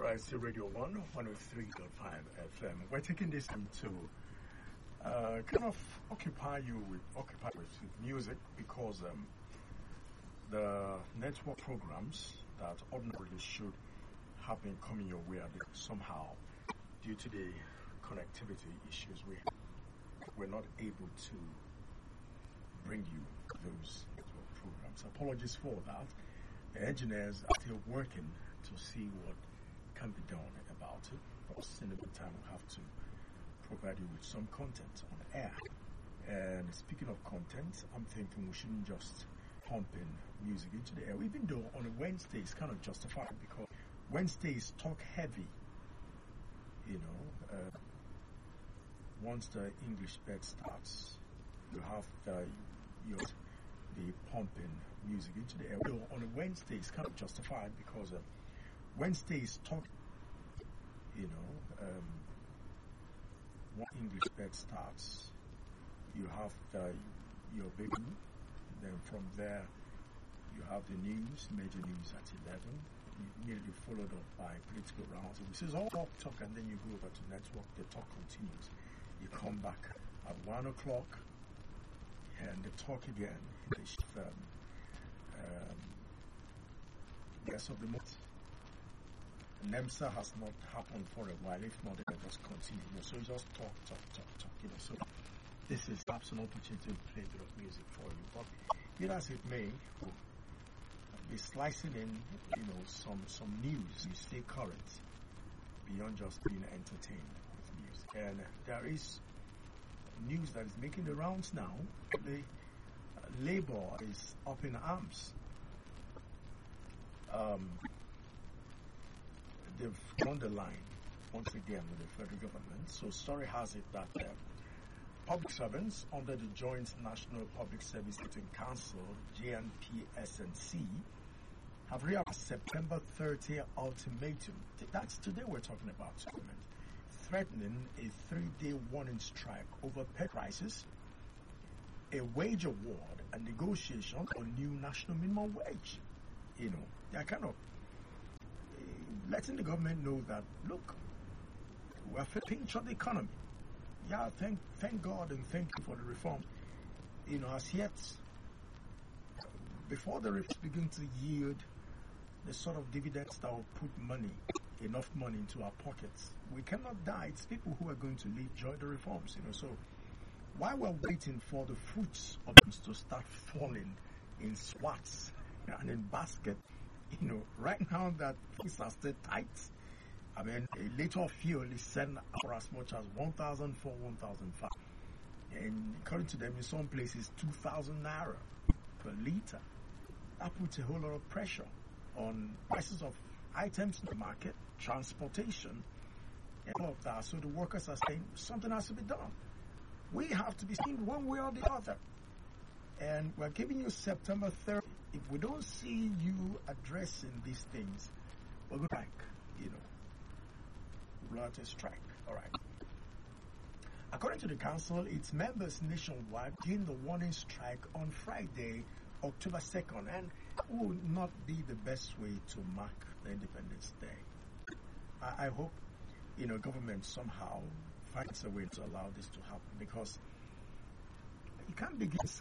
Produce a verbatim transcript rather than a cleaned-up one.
right, still Radio one, one oh three point five F M. We're taking this into uh, kind of occupy you with occupy with music because um, the network programs that ordinarily should have been coming your way, somehow, due to the connectivity issues, we we're not able to bring you those network programs. Apologies for that. The engineers are still working to see what can be done about it. But in the meantime, we have to provide you with some content on air. And speaking of content, I'm thinking we shouldn't just pump in music into the air, even though on a Wednesday it's kind of justified because Wednesdays talk heavy. You know, uh, once the English bed starts, you have the, you know, the pumping music into the air. So on a Wednesday it's kind of justified because uh, Wednesdays talk, you know, um, one English bed starts, you have the, your baby, then from there you have the news, major news at eleven, immediately followed up by political rounds. This is all talk, talk, and then you go over to network, the talk continues. You come back at one o'clock, and the talk again. This, um, um, guess of the month. NEMSA has not happened for a while. If not, they just continue. You know, so just talk, talk, talk, talk. You know, so this is perhaps an opportunity to play a bit of music for you. But you know, as it may, we'll be slicing in, you know, some some news. You stay current beyond just being entertained with music. And there is news that is making the rounds now. The uh, Labour is up in arms. Um, they've drawn the line once again with the federal government. So story has it that uh, public servants under the Joint National Public Service Meeting Council, J N P S N C, have reached September thirtieth ultimatum. That's today we're talking about, government, threatening a three-day warning strike over pet prices, a wage award, and negotiation on new national minimum wage. You know, they're kind of uh, letting the government know that, look, we're pinch on the economy. Yeah, thank thank God and thank you for the reform. You know, as yet, before the reforms begin to yield the sort of dividends that will put money, enough money into our pockets, we cannot die. It's people who are going to enjoy the reforms, you know. So while we're waiting for the fruits of them to start falling in swats and in basket, you know, right now that things are still tight, I mean, a liter of fuel is selling for as much as one thousand four, one thousand five. And according to them, in some places, two thousand naira per liter. That puts a whole lot of pressure on prices of items in the market, transportation, and all of that. So the workers are saying something has to be done. We have to be seen one way or the other. And we're giving you September thirtieth. If we don't see you addressing these things, we're going back, you know. Blood strike. All right. According to the council, its members nationwide begin the warning strike on Friday, October second, and will not be the best way to mark the Independence Day. I, I hope, you know, government somehow finds a way to allow this to happen because you can't begin